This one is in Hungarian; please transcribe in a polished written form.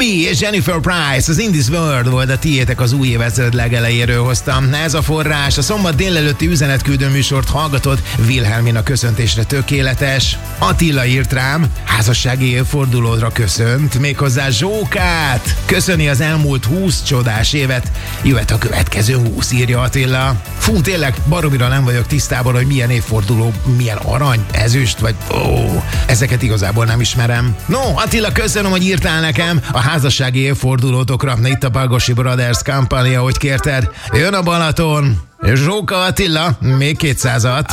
Gabi és Jennifer Price, az In This World volt a tiétek, az új évezred legelejéről hoztam. Ez a forrás, a szombat délelőtti üzenetküldő műsort hallgatod, Wilhelmina köszöntésre tökéletes. Attila írt rám, házassági évfordulódra köszönt, méghozzá Zsókát. Köszöni az elmúlt 20 csodás évet, jöhet a következő 20, írja Attila. Fú, tényleg baromira nem vagyok tisztában, hogy milyen évforduló, milyen arany, ezüst, vagy ezeket igazából nem ismerem. No, Attila, köszönöm, hogy írtál nekem a házassági évfordulótokra. Itt a Palgosi Brothers Company, ahogy kérted. Jön a Balaton. Zsóka Attila, még 200-at.